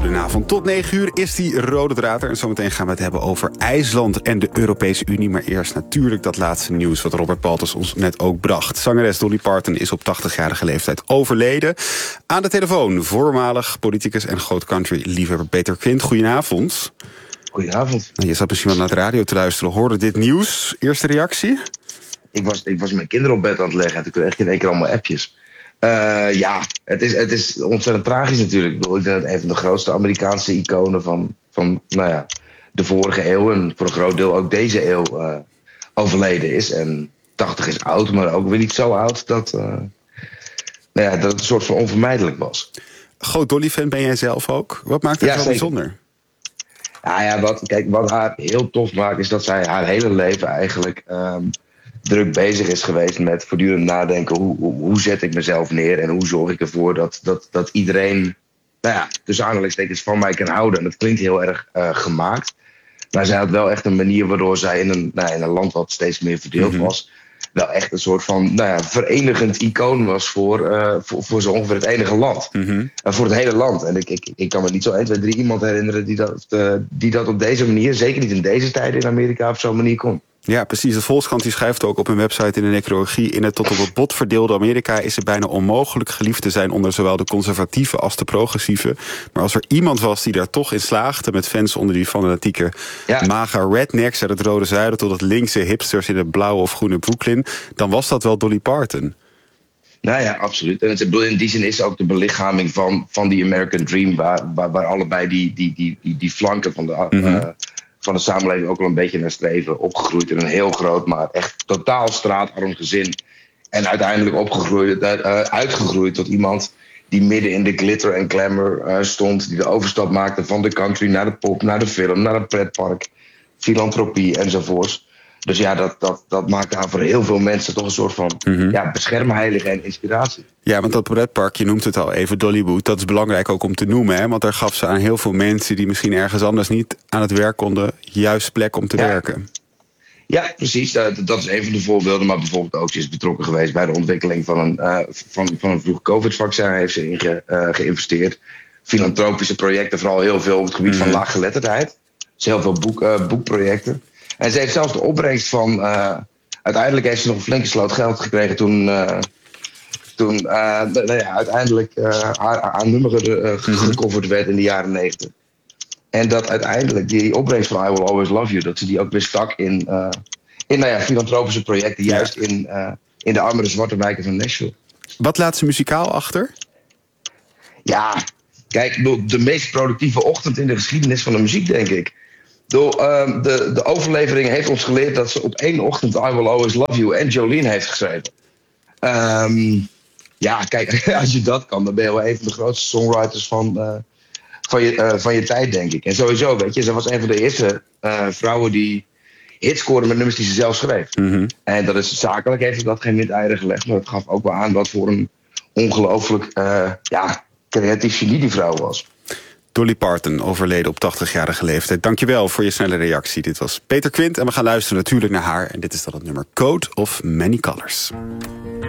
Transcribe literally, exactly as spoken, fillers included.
Goedenavond. Tot negen uur is die rode draad er. En zometeen gaan we het hebben over IJsland en de Europese Unie. Maar eerst natuurlijk dat laatste nieuws wat Robert Baltus ons net ook bracht. Zangeres Dolly Parton is op tachtigjarige leeftijd overleden. Aan de telefoon voormalig politicus en groot country-liefhebber Peter Quint. Goedenavond. Goedenavond. Je zat misschien wel naar de radio te luisteren. Hoorde dit nieuws? Eerste reactie? Ik was, ik was mijn kinderen op bed aan het leggen en toen kreeg ik in één keer allemaal appjes. Uh, ja, het is, het is ontzettend tragisch natuurlijk. Ik bedoel, ik denk dat een van de grootste Amerikaanse iconen van, van nou ja, de vorige eeuw en voor een groot deel ook deze eeuw uh, overleden is. En tachtig is oud, maar ook weer niet zo oud dat, uh, nou ja, dat het een soort van onvermijdelijk was. Groot Dolly-fan ben jij zelf ook. Wat maakt het ja, zo zeker. bijzonder? Ja, ja wat, kijk, wat haar heel tof maakt is dat zij haar hele leven eigenlijk um, druk bezig is geweest met voortdurend nadenken. Hoe, hoe, hoe zet ik mezelf neer en hoe zorg ik ervoor dat, dat, dat iedereen, nou ja, tussen aanhalingstekens van mij kan houden. En dat klinkt heel erg uh, gemaakt. Maar zij had wel echt een manier waardoor zij in een, nou, in een land wat steeds meer verdeeld mm-hmm. was, wel echt een soort van nou ja, verenigend icoon was voor, uh, voor, voor zo ongeveer het enige land. Mm-hmm. Uh, voor het hele land. En ik, ik, ik kan me niet zo één, twee, drie iemand herinneren die dat, uh, die dat op deze manier, zeker niet in deze tijden in Amerika, op zo'n manier kon. Ja, precies. De Volkskrant die schrijft ook op hun website in de necrologie: in het tot op het bot verdeelde Amerika is het bijna onmogelijk geliefd te zijn onder zowel de conservatieve als de progressieve. Maar als er iemand was die daar toch in slaagde, met fans onder die fanatieke ja. maga rednecks uit het rode zuiden tot het linkse hipsters in het blauwe of groene Brooklyn, dan was dat wel Dolly Parton. Nou ja, absoluut. En het, in die zin is ook de belichaming van, van die American Dream, waar, waar, waar allebei die, die, die, die, die flanken van de, mm-hmm. uh, van de samenleving ook wel een beetje naar streven. Opgegroeid in een heel groot, maar echt totaal straatarm gezin. En uiteindelijk opgegroeid, uh, uitgegroeid tot iemand die midden in de glitter en glamour uh, stond. Die de overstap maakte van de country naar de pop, naar de film, naar het pretpark. Filantropie enzovoorts. Dus ja, dat, dat, dat maakte haar voor heel veel mensen toch een soort van mm-hmm. ja, beschermheilige en inspiratie. Ja, want dat pretpark, je noemt het al even, Dollywood, dat is belangrijk ook om te noemen. Hè? Want daar gaf ze aan heel veel mensen die misschien ergens anders niet aan het werk konden, juist plek om te ja. werken. Ja, precies. Dat, dat is een van de voorbeelden. Maar bijvoorbeeld ook, ze is betrokken geweest bij de ontwikkeling van een, uh, van, van een vroeg COVID-vaccin. Heeft ze in ge, uh, geïnvesteerd. Filantropische projecten, vooral heel veel op het gebied mm-hmm. van laaggeletterdheid. Dus heel veel boek, uh, boekprojecten. En ze heeft zelfs de opbrengst van... Uh, uiteindelijk heeft ze nog een flinke sloot geld gekregen toen... Uh, toen uh, nou ja, uiteindelijk uh, haar, haar nummer uh, gecoverd werd in de jaren negentig. En dat uiteindelijk die opbrengst van I Will Always Love You, dat ze die ook weer stak in, uh, in nou ja, filantropische projecten, ja. juist in, uh, in de armere zwarte wijken van Nashville. Wat laat ze muzikaal achter? Ja, kijk, de meest productieve ochtend in de geschiedenis van de muziek, denk ik. Door, uh, de, de overlevering heeft ons geleerd dat ze op één ochtend I Will Always Love You en Jolene heeft geschreven. Um, ja, kijk, als je dat kan, dan ben je wel een van de grootste songwriters van, uh, van, je, uh, van je tijd, denk ik. En sowieso, weet je, ze was een van de eerste uh, vrouwen die hits scoorde met nummers die ze zelf schreef. Mm-hmm. En dat is zakelijk, heeft ze dat geen windeieren gelegd, maar het gaf ook wel aan wat voor een ongelooflijk uh, ja, creatief genie die vrouw was. Dolly Parton, overleden op tachtigjarige leeftijd. Dankjewel voor je snelle reactie. Dit was Peter Quint en we gaan luisteren natuurlijk naar haar. En dit is dan het nummer Coat of Many Colors.